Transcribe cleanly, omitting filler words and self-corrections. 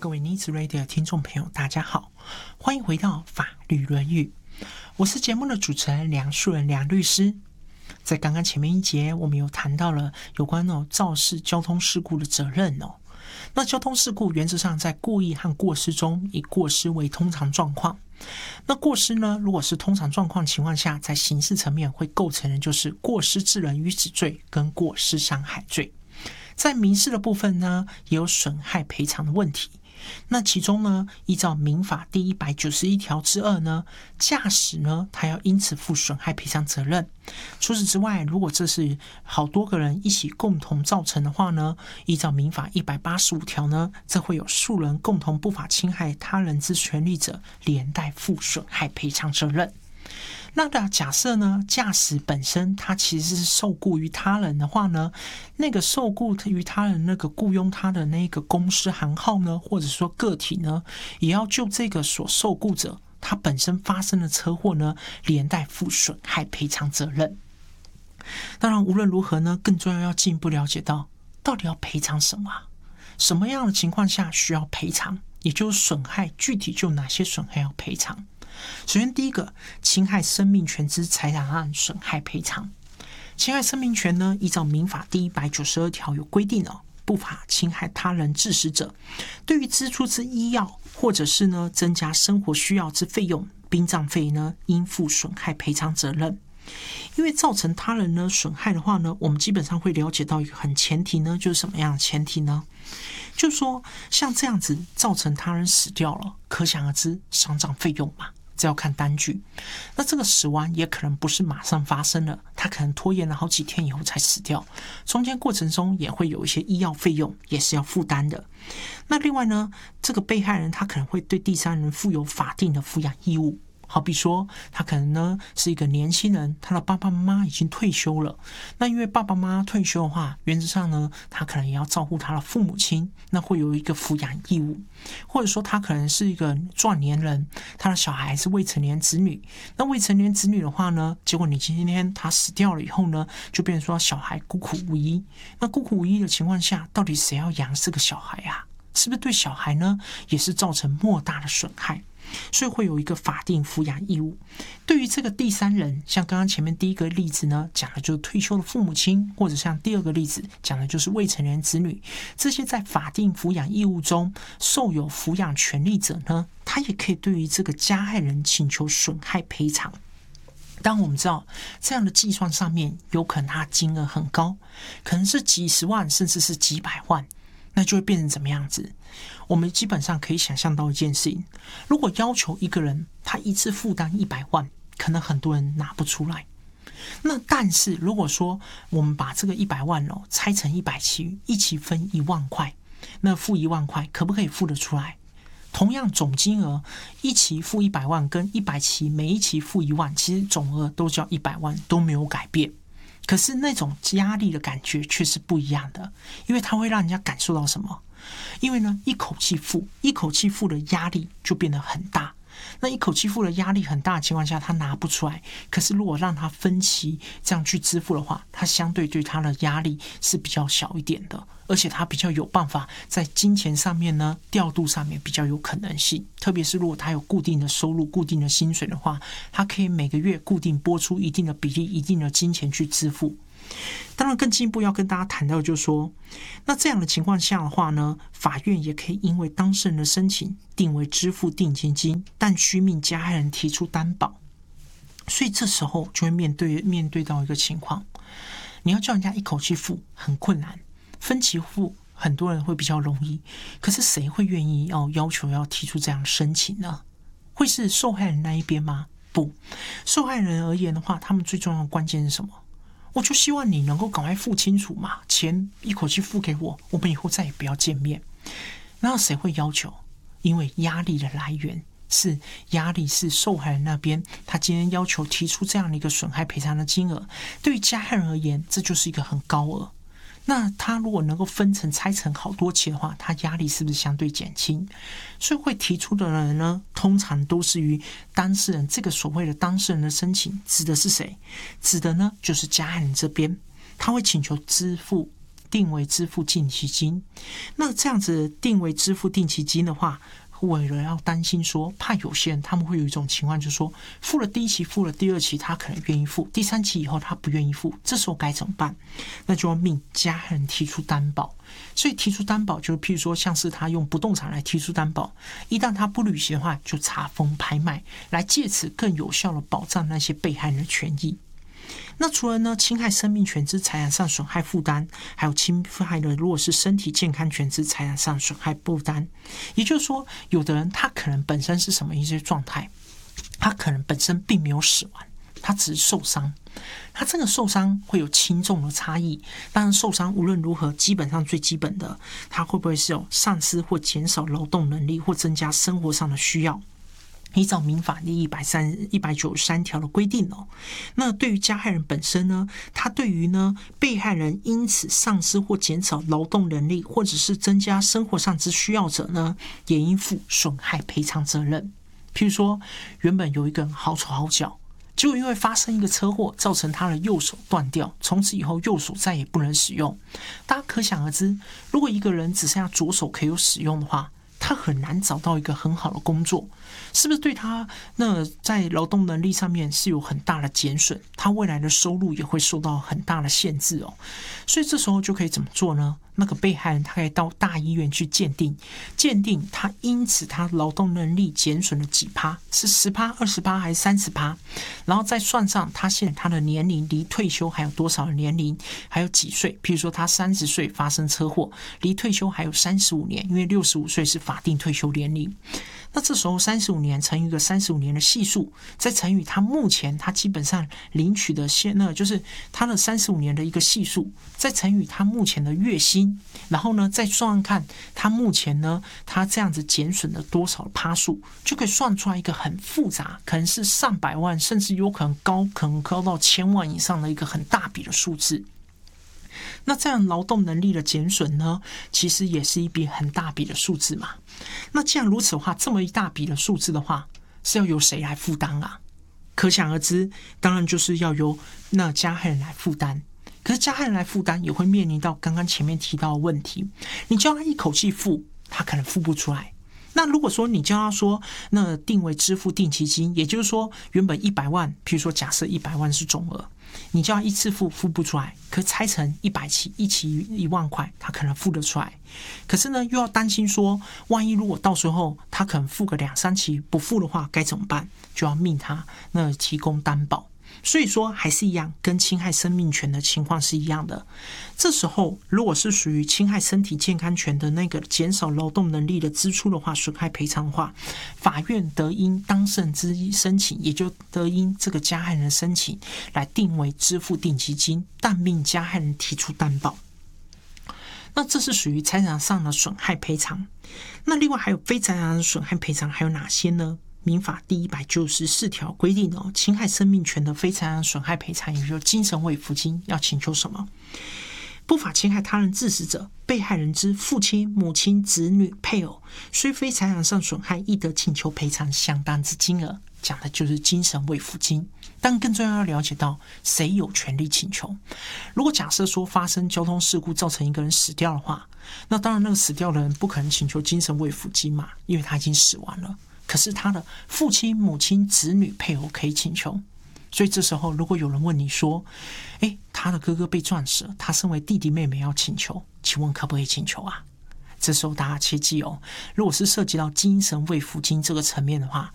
各位尼子 Radio 的听众朋友，大家好，欢迎回到法律论语，我是节目的主持人梁树人梁律师。在刚刚前面一节，我们有谈到了有关肇事交通事故的责任哦。那交通事故原则上在故意和过失中，以过失为通常状况。那过失呢，如果是通常状况情况下，在刑事层面会构成的就是过失致人于死罪跟过失伤害罪。在民事的部分呢，也有损害赔偿的问题。那其中呢，依照民法第191条之2呢，驾驶呢，他要因此负损害赔偿责任。除此之外，如果这是好多个人一起共同造成的话呢，依照民法185条呢，这会有数人共同不法侵害他人之权利者，连带负损害赔偿责任。那假设呢，驾驶本身他其实是受雇于他人的话呢，那个受雇于他人那个雇佣他的那个公司行号呢，或者说个体呢，也要就这个所受雇者他本身发生的车祸呢，连带负损害赔偿责任。当然无论如何呢，更重要要进一步了解到底要赔偿什么什么样的情况下需要赔偿，也就是损害具体就哪些损害要赔偿。首先第一个，侵害生命权之财产案损害赔偿。侵害生命权呢，依照民法第192条有规定不法侵害他人致死者，对于支出之医药或者是呢增加生活需要之费用，殡葬费呢应负损害赔偿责任。因为造成他人呢损害的话呢，我们基本上会了解到一个很前提呢，就是什么样的前提呢？就是说像这样子造成他人死掉了，可想而知丧葬费用嘛，这要看单据。那这个死亡也可能不是马上发生了，他可能拖延了好几天以后才死掉，中间过程中也会有一些医药费用也是要负担的。那另外呢，这个被害人他可能会对第三人负有法定的抚养义务，好比说他可能呢是一个年轻人，他的爸爸妈妈已经退休了，那因为爸爸妈妈退休的话，原则上呢他可能也要照顾他的父母亲，那会有一个抚养义务。或者说他可能是一个壮年人，他的小孩是未成年子女，那未成年子女的话呢，结果你今天他死掉了以后呢，就变成说小孩孤苦无依。那孤苦无依的情况下，到底谁要养这个小孩啊？是不是对小孩呢也是造成莫大的损害？所以会有一个法定抚养义务。对于这个第三人，像刚刚前面第一个例子呢，讲的就是退休的父母亲，或者像第二个例子讲的就是未成年子女，这些在法定抚养义务中受有抚养权利者呢，他也可以对于这个加害人请求损害赔偿。当我们知道这样的计算上面有可能它金额很高，可能是几十万甚至是几百万，那就会变成怎么样子？我们基本上可以想象到一件事情，如果要求一个人他一次负担100万，可能很多人拿不出来。那但是如果说我们把这个100万拆成100期，一起分1万块，那付1万块可不可以付得出来？同样总金额，一期付100万跟100期每一期付1万，其实总额都叫100万，都没有改变。可是那种压力的感觉却是不一样的，因为它会让人家感受到什么？因为呢，一口气付的压力就变得很大。那一口气付的压力很大的情况下，他拿不出来。可是如果让他分期这样去支付的话，他相对对他的压力是比较小一点的，而且他比较有办法在金钱上面呢调度上面比较有可能性。特别是如果他有固定的收入、固定的薪水的话，他可以每个月固定拨出一定的比例、一定的金钱去支付。当然更进一步要跟大家谈到就是说，那这样的情况下的话呢，法院也可以因为当事人的申请定为支付定情金，但需命加害人提出担保。所以这时候就会面对到一个情况，你要叫人家一口气付很困难，分期付很多人会比较容易，可是谁会愿意要求要提出这样的申请呢？会是受害人那一边吗？不，受害人而言的话，他们最重要的关键是什么？我就希望你能够赶快付清楚嘛，钱一口气付给我，我们以后再也不要见面。那谁会要求？因为压力的来源是受害人那边，他今天要求提出这样的一个损害赔偿的金额，对于加害人而言，这就是一个很高额。那他如果能够拆成好多期的话，他压力是不是相对减轻？所以会提出的人呢，通常都是于当事人，这个所谓的当事人的申请指的是谁？指的呢就是加害人这边，他会请求支付定为支付定期金。那这样子定为支付定期金的话，为了要担心说，怕有些人他们会有一种情况，就是说付了第一期，付了第二期，他可能愿意付，第三期以后他不愿意付，这时候该怎么办？那就要命加害人提出担保。所以提出担保，就是譬如说像是他用不动产来提出担保，一旦他不履行的话，就查封拍卖，来借此更有效的保障那些被害人的权益。那除了呢侵害生命权之财产上损害负担，还有侵害了如果是身体健康权之财产上损害负担，也就是说，有的人他可能本身是什么一些状态，他可能本身并没有死亡，他只是受伤，他这个受伤会有轻重的差异。当然，受伤无论如何，基本上最基本的，他会不会是有丧失或减少劳动能力，或增加生活上的需要？依照民法第193条的规定哦，那对于加害人本身呢，他对于呢被害人因此丧失或减少劳动能力，或者是增加生活上之需要者呢，也应负损害赔偿责任。譬如说，原本有一个人好手好脚，结果因为发生一个车祸，造成他的右手断掉，从此以后右手再也不能使用。大家可想而知，如果一个人只剩下左手可以有使用的话，他很难找到一个很好的工作，是不是对他那在劳动能力上面是有很大的减损？他未来的收入也会受到很大的限制哦。所以这时候就可以怎么做呢？那个被害人他可以到大医院去鉴定他因此他劳动能力减损了几趴，是10%、20%还是30%，然后再算上他现在他的年龄离退休还有多少的年龄，还有几岁。譬如说他30岁发生车祸，离退休还有35年，因为65岁是法定退休年龄。那这时候35年乘以一个35年的系数，再乘以他目前他基本上领取的就是他的35年的一个系数，再乘以他目前的月薪，然后呢再算算看他目前呢他这样子减损了多少趴数，就可以算出来一个很复杂，可能是上百万，甚至有可能高到1000万以上的一个很大笔的数字。那这样劳动能力的减损呢，其实也是一笔很大笔的数字嘛。那既然如此的话，这么一大笔的数字的话，是要由谁来负担啊？可想而知，当然就是要由那加害人来负担。可是加害人来负担，也会面临到刚刚前面提到的问题，你叫他一口气付，他可能付不出来。那如果说你叫他说那定为支付定期金，也就是说原本100万，譬如说假设100万是总额，你叫他一次付不出来，可拆成100期，一期1万块，他可能付得出来。可是呢，又要担心说，万一如果到时候他可能付个2、3期不付的话，该怎么办？就要命他那提供担保。所以说还是一样，跟侵害生命权的情况是一样的。这时候如果是属于侵害身体健康权的那个减少劳动能力的支出的话，损害赔偿的话，法院得因当事人之申请，也就得因这个加害人的申请来定为支付定期金，但命加害人提出担保。那这是属于财产上的损害赔偿。那另外还有非财产上的损害赔偿还有哪些呢？民法第194条规定侵害生命权的非财产损害赔偿，也就是精神慰抚金，要请求什么？不法侵害他人致死者，被害人之父亲、母亲、子女、配偶，虽非财产上损害，亦得请求赔偿相当之金额，讲的就是精神慰抚金。但更重要要了解到谁有权利请求。如果假设说发生交通事故造成一个人死掉的话，那当然那个死掉的人不可能请求精神慰抚金嘛，因为他已经死亡了。可是他的父亲、母亲、子女、配偶可以请求。所以这时候如果有人问你说他的哥哥被撞死了，他身为弟弟妹妹要请求，请问可不可以请求啊？这时候大家切记如果是涉及到精神慰抚金这个层面的话，